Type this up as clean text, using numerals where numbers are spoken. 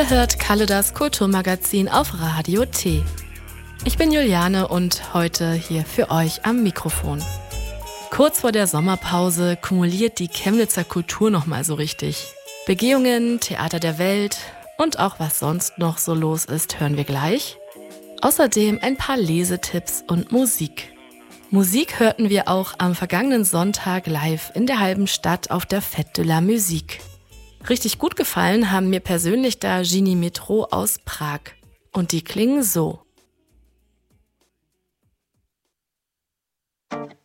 Ihr hört Kalle, das Kulturmagazin auf Radio T. Ich bin Juliane und heute hier für euch am Mikrofon. Kurz vor der Sommerpause kumuliert die Chemnitzer Kultur nochmal so richtig. Begehungen, Theater der Welt und auch was sonst noch so los ist, hören wir gleich. Außerdem ein paar Lesetipps und Musik. Musik hörten wir auch am vergangenen Sonntag live in der halben Stadt auf der Fête de la Musique. Richtig gut gefallen haben mir persönlich da Genie Metro aus Prag. Und die klingen so.